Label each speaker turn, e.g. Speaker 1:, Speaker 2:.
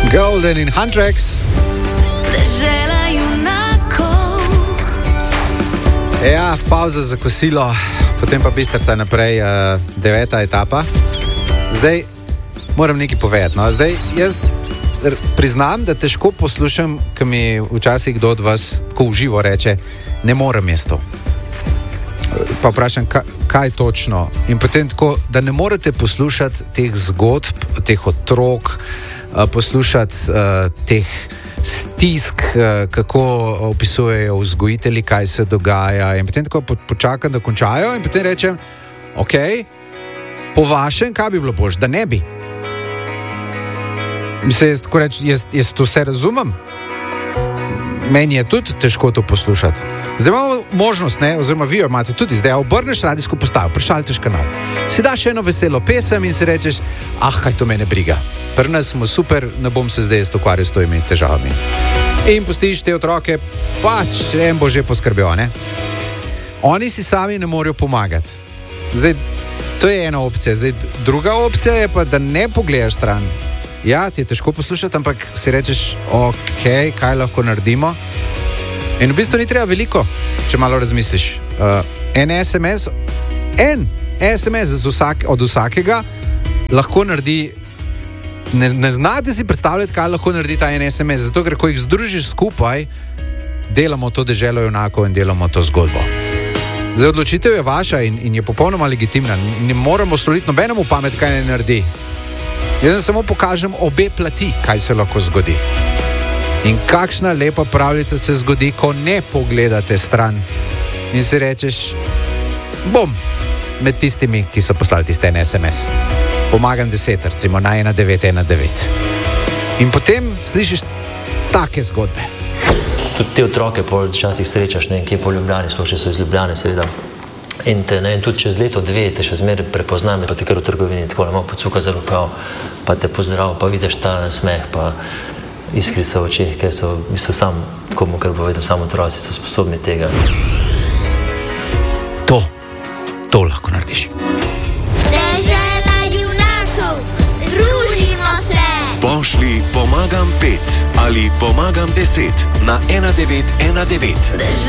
Speaker 1: Golden in Huntrax. Ja, pauza za kosilo, potem pa Bistrica naprej, 9. etapa. Zdaj moram nekaj povedati. No? Zdaj jaz priznam, da težko poslušam, ko mi včasih kdo od vas ko uživo reče, ne morem jaz to. Pa vprašam, kaj točno. In potem tako, da ne morete poslušati teh zgodb, teh otrok, poslušati teh stisk, kako opisujejo vzgojitelji, kaj se dogaja. In potem tako počakam, da končajo in potem rečem, ok, po vašem, kaj bi bilo bož, da ne bi? Mislim, jaz tako reči, jaz to vse razumem. Meni je tudi težko to poslušati. Zdaj imamo možnost, ne, oziroma vi jo imate tudi, zdaj obrneš radijsko postajo, prešalteš kanal. Si daš eno veselo pesem in si rečeš, kaj to mene briga. Pri nas smo super, ne bom se zdaj ukvarjal s temi težavami. In pustiš te otroke, pač, en bo že poskrbel, ne. Oni si sami ne morejo pomagati. Zdaj, to je ena opcija. Zdaj, druga opcija je pa, da ne pogledaš stran. Ja, ti je težko poslušati, ampak si rečeš, ok, kaj lahko naredimo. In v bistvu ni treba veliko, če malo razmisliš. En SMS od vsakega lahko naredi, ne znate si predstavljati, kaj lahko naredi ta en SMS, zato ker ko jih združiš skupaj, delamo to deželo junakov in delamo to zgodbo. Zdaj, odločitev je vaša in je popolnoma legitimna. Ne moramo soliti nobenemu pamet, kaj ne naredi. Jaz samo pokažem obe plati, kaj se lahko zgodi. In kakšna lepa pravljica se zgodi, ko ne pogledate stran in si rečeš, bom med tistimi, ki so poslali tiste en SMS. Pomagam 10, recimo na 1919. In potem slišiš take zgodbe.
Speaker 2: Tudi te otroke včasih srečaš nekje po Ljubljani, sploh če so iz Ljubljane, seveda. In tudi čez leto, 2 te še zmeraj prepoznam, pa te kar v trgovini tako malo pocuka za rokav, pa te pozdrav, pa vidiš ta smeh, pa iskrica v očeh, ker so v bistvu sam, komu kar povedal, samo otroci so sposobni tega.
Speaker 1: To lahko narediš.
Speaker 3: Dežela junakov, družimo se!
Speaker 4: Pošli pomagam 5 ali pomagam 10 na 1919.